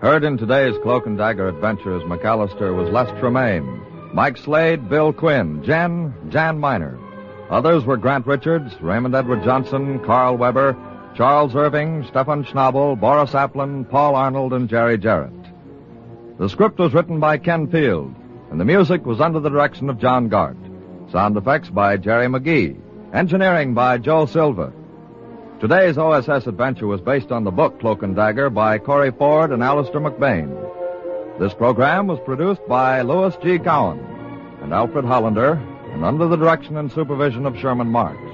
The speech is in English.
Heard in today's Cloak and Dagger Adventures, McAllister was Les Tremaine, Mike Slade, Bill Quinn, Jan Miner. Others were Grant Richards, Raymond Edward Johnson, Carl Weber, Charles Irving, Stefan Schnabel, Boris Applin, Paul Arnold, and Jerry Jarrett. The script was written by Ken Field, and the music was under the direction of John Gart. Sound effects by Jerry McGee. Engineering by Joe Silva. Today's OSS adventure was based on the book Cloak and Dagger by Corey Ford and Alistair McBain. This program was produced by Louis G. Cowan and Alfred Hollander, and under the direction and supervision of Sherman Marks.